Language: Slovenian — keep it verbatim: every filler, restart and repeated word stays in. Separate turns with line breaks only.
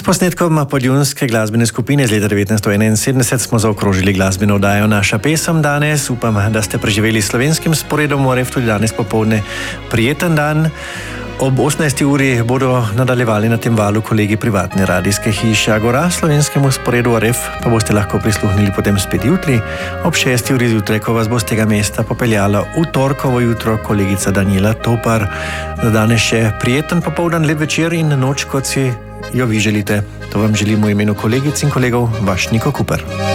posnetkom poljunske glasbene skupine iz leta devetnajststo enainsedemdeset smo zaokrožili glasbeno oddajo Naša pesem danes. Upam, da ste preživeli s slovenskim sporedom O R F tudi danes popoldne. Prijeten dan. Ob osemnajsti uri bodo nadaljevali na tem valu kolegi privatne radijske hiše Agora. Slovenskemu sporedu O R F pa boste lahko prisluhnili potem spet jutri. Ob šesti uri zjutraj, ko vas bo z tega mesta popeljala v torkovo jutro kolegica Daniela Topar. Za danes še prijeten popoldan, lep večer in noč, kot si jo vi želite. To vam želimo v imenu kolegic in kolegov, vaš Niko Kuper.